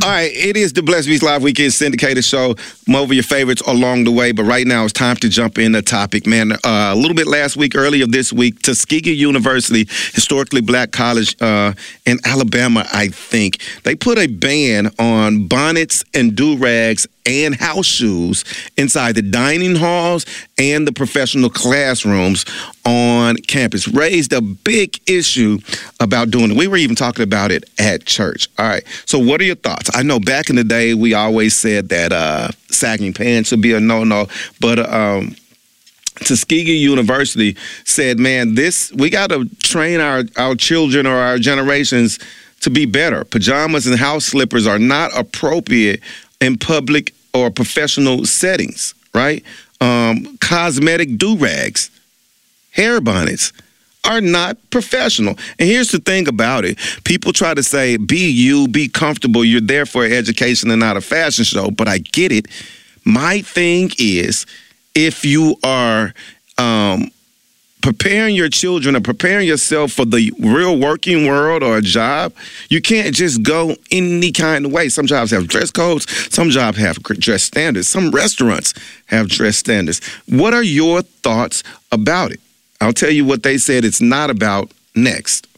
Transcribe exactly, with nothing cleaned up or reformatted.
All right, it is the Blessed Beast Live Weekend syndicated show. More of your favorites along the way, but right now it's time to jump in the topic, man. Uh, a little bit last week, earlier this week, Tuskegee University, historically black college uh, in Alabama, I think, they put a ban on bonnets and do-rags and house shoes inside the dining halls and the professional classrooms on campus. Raised a big issue about doing it. We were even talking about it at church. All right. So what are your thoughts? I know back in the day, we always said that uh, sagging pants would be a no-no, but um, Tuskegee University said, man, this we got to train our, our children or our generations to be better. Pajamas and house slippers are not appropriate in public or professional settings, right? Um, cosmetic do-rags, hair bonnets are not professional. And here's the thing about it. People try to say, be you, be comfortable. You're there for education and not a fashion show. But I get it. My thing is, if you are um, preparing your children or preparing yourself for the real working world or a job, you can't just go any kind of way. Some jobs have dress codes. Some jobs have dress standards. Some restaurants have dress standards. What are your thoughts about it? I'll tell you what they said it's not about next.